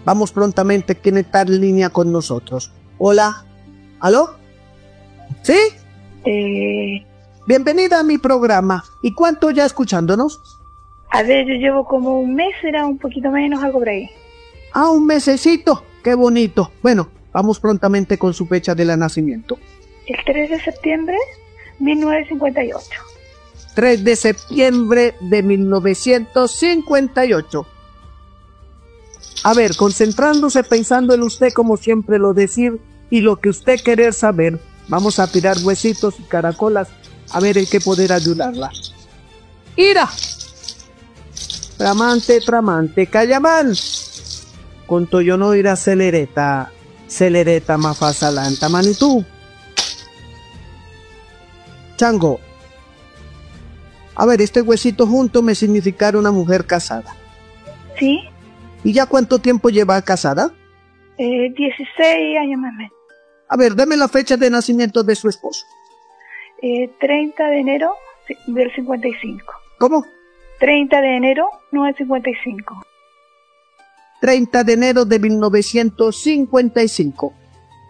Vamos prontamente, ¿quién está en línea con nosotros? Hola, ¿aló? ¿Sí? Bienvenida a mi programa. ¿Y cuánto ya escuchándonos? A ver, yo llevo como un mes, era un poquito menos, algo por ahí. Ah, un mesecito, qué bonito. Bueno, vamos prontamente con su fecha de nacimiento. El 3 de septiembre, 1958. 3 de septiembre de 1958. A ver, concentrándose, pensando en usted como siempre lo decir y lo que usted querer saber, vamos a tirar huesitos y caracolas a ver en qué poder ayudarla. ¡Ira! Tramante, Cayamán. Conto yo no irá celereta mafasalanta, manitú. Chango. A ver, este huesito junto me significará una mujer casada. ¿Sí? ¿Y ya cuánto tiempo lleva casada? 16 años más o menos. A ver, dame la fecha de nacimiento de su esposo. 30 de enero del 55. ¿Cómo? 30 de enero 1955. 30 de enero de 1955.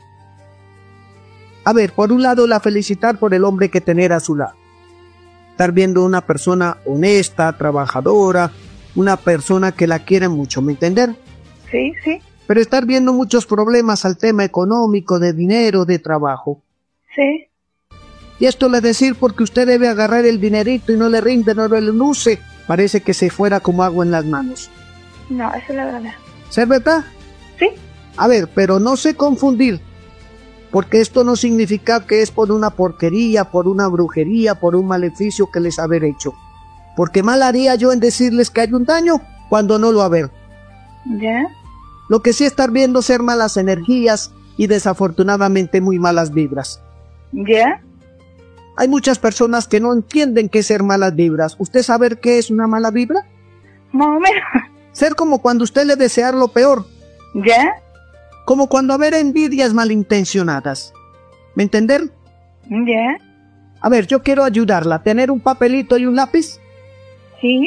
A ver, por un lado la felicitar por el hombre que tener a su lado. Estar viendo una persona honesta, trabajadora, una persona que la quiere mucho, ¿me entender? Sí, sí. Pero estar viendo muchos problemas al tema económico, de dinero, de trabajo. Sí. Y esto le decir porque usted debe agarrar el dinerito y no le rinde, no le luce. Parece que se fuera como agua en las manos. No, eso es la verdad. ¿Es verdad? Sí. A ver, pero no se confundir. Porque esto no significa que es por una porquería, por una brujería, por un maleficio que les haber hecho. Porque mal haría yo en decirles que hay un daño cuando no lo haber. ¿Ya? Lo que sí estar viendo ser malas energías y desafortunadamente muy malas vibras. ¿Ya? Hay muchas personas que no entienden qué es ser malas vibras. ¿Usted sabe qué es una mala vibra? Más o menos. Ser como cuando usted le desear lo peor. ¿Ya? Como cuando haber envidias malintencionadas. ¿Me entender? ¿Ya? A ver, yo quiero ayudarla. ¿Tener un papelito y un lápiz? Sí.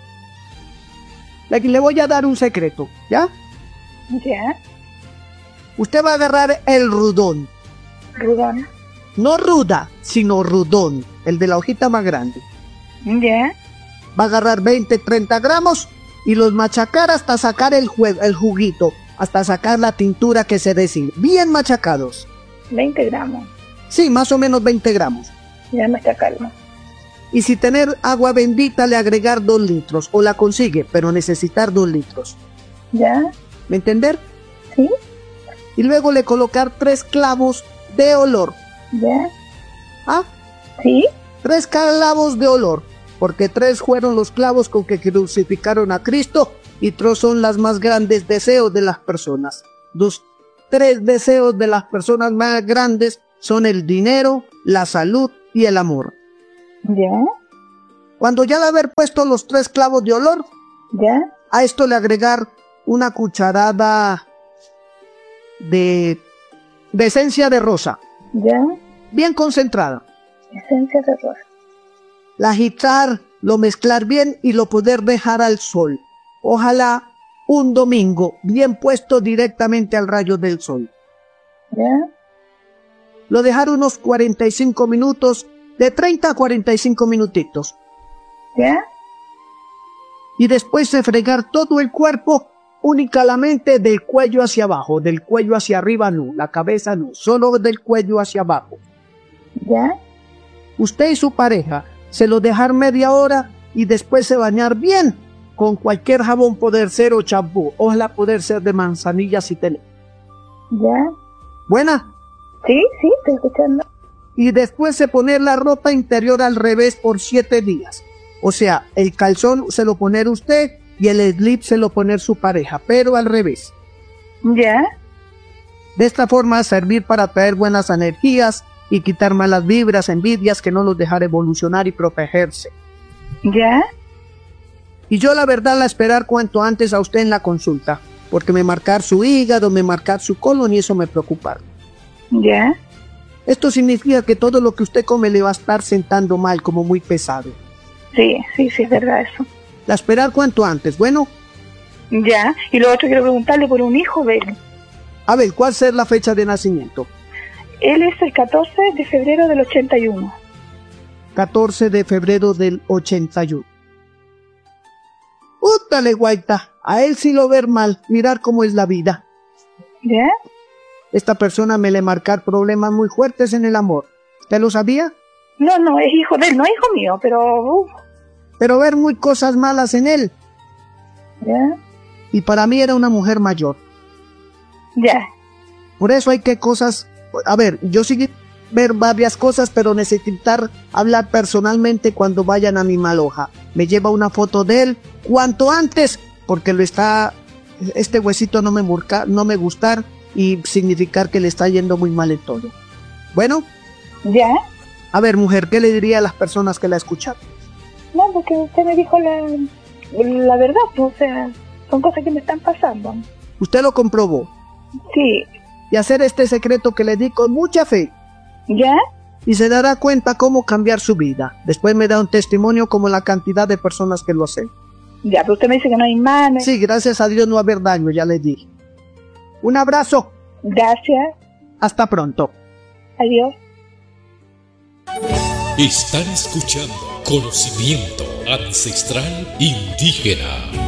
Le voy a dar un secreto, ¿ya? ¿Ya? Usted va a agarrar el rudón. ¿Rudón? No ruda, sino rudón. El de la hojita más grande. ¿Ya? Va a agarrar 20, 30 gramos y los machacar hasta sacar el juguito. Hasta sacar la tintura que se decir. Bien machacados. 20 gramos. Sí, más o menos 20 gramos. Ya machacarlo. Y si tener agua bendita, le agregar 2 litros. O la consigue, pero necesitar 2 litros. ¿Ya? ¿Me entender? Sí. Y luego le colocar 3 clavos de olor. ¿Ya? ¿Ah? Sí. 3 clavos de olor. Porque 3 fueron los clavos con que crucificaron a Cristo. Y 3 son los más grandes deseos de las personas. Los 3 deseos de las personas más grandes son el dinero, la salud y el amor. ¿Ya? Cuando ya le haber puesto los 3 clavos de olor, ¿Ya? a esto le agregar una cucharada de esencia de rosa. ¿Ya? Bien concentrada. Esencia de rosa. La agitar, lo mezclar bien y lo poder dejar al sol. Ojalá un domingo bien puesto directamente al rayo del sol. ¿Ya? Lo dejar unos 45 minutos, de 30 a 45 minutitos. ¿Ya? Y después de fregar todo el cuerpo, únicamente del cuello hacia abajo, del cuello hacia arriba no, la cabeza no, solo del cuello hacia abajo. ¿Ya? Usted y su pareja se lo dejar media hora y después se bañar bien con cualquier jabón, poder ser o champú, ojalá poder ser de manzanilla si tenés. ¿Ya? ¿Buena? Sí, sí, estoy escuchando. Y después se poner la ropa interior al revés por 7 días. O sea, el calzón se lo poner usted y el slip se lo poner su pareja, pero al revés. ¿Ya? De esta forma servir para traer buenas energías y quitar malas vibras, envidias que no los dejar evolucionar y protegerse. ¿Ya? Y yo la verdad la esperar cuanto antes a usted en la consulta, porque me marcar su hígado, me marcar su colon y eso me preocupa. ¿Ya? Esto significa que todo lo que usted come le va a estar sentando mal, como muy pesado. Sí, sí, sí, es verdad eso. La esperar cuanto antes, bueno. Ya, y lo otro quiero preguntarle por un hijo de él. A ver, ¿cuál es la fecha de nacimiento? Él es el 14 de febrero del 81. 14 de febrero del 81. Útale, guaita, a él sí lo ver mal, mirar cómo es la vida. ¿Ya? Esta persona me le marcar problemas muy fuertes en el amor. ¿Usted lo sabía? No, es hijo de él, no es hijo mío, pero... Pero ver muy cosas malas en él. ¿Ya? Y para mí era una mujer mayor. Ya. Por eso hay que cosas... A ver, yo sí ver varias cosas, pero necesitar hablar personalmente cuando vayan a mi maloja. Me lleva una foto de él cuanto antes, porque lo está... Este huesito no me gustar y significar que le está yendo muy mal en todo. Bueno. ¿Ya? A ver, mujer, ¿qué le diría a las personas que la escuchan? No, porque usted me dijo la verdad, pues, o sea, son cosas que me están pasando. Usted lo comprobó. Sí. Y hacer este secreto que le di con mucha fe. ¿Ya? Y se dará cuenta cómo cambiar su vida. Después me da un testimonio como la cantidad de personas que lo hacen. Ya, pero usted me dice que no hay manes. Sí, gracias a Dios no va a haber daño, ya le dije. Un abrazo. Gracias. Hasta pronto. Adiós. Están escuchando Conocimiento Ancestral Indígena.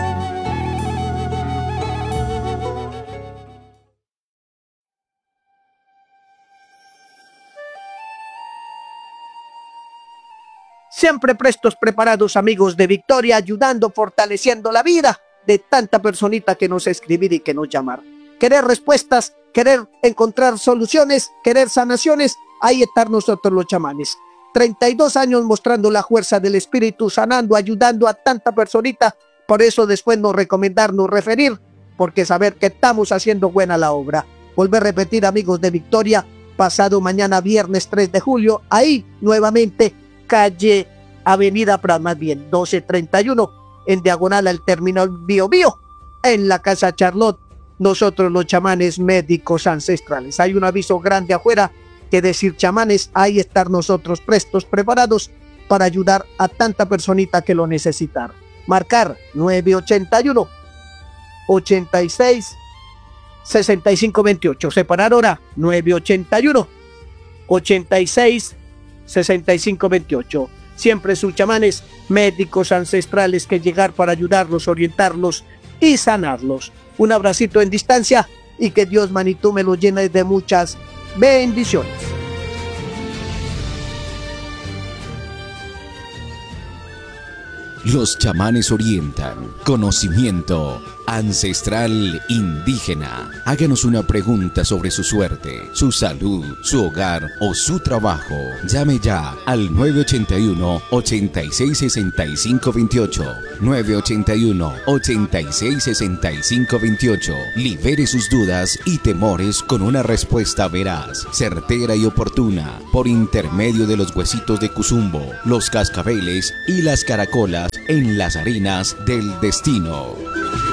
Siempre prestos, preparados, amigos de Victoria, ayudando, fortaleciendo la vida de tanta personita que nos escribir y que nos llamar. Querer respuestas, querer encontrar soluciones, querer sanaciones, ahí están nosotros los chamanes. 32 años mostrando la fuerza del espíritu, sanando, ayudando a tanta personita. Por eso después nos recomendarnos referir, porque saber que estamos haciendo buena la obra. Volver a repetir, amigos de Victoria, pasado mañana viernes 3 de julio, ahí nuevamente, calle Avenida Prat, más bien 1231, en diagonal al terminal Bio Bio, en la casa Charlotte, nosotros los chamanes médicos ancestrales. Hay un aviso grande afuera que decir chamanes, ahí estar nosotros prestos, preparados para ayudar a tanta personita que lo necesitar. Marcar 981 86 6528. Separar hora 981 86 6528. Siempre sus chamanes médicos ancestrales que llegar para ayudarlos, orientarlos y sanarlos. Un abracito en distancia y que Dios, Manitú, me lo llene de muchas bendiciones. Los chamanes orientan. Conocimiento ancestral indígena. Háganos una pregunta sobre su suerte, su salud, su hogar o su trabajo. Llame ya al 981-866528. 981-866528. Libere sus dudas y temores con una respuesta veraz, certera y oportuna, por intermedio de los huesitos de Cuzumbo, los cascabeles y las caracolas en las arenas del destino.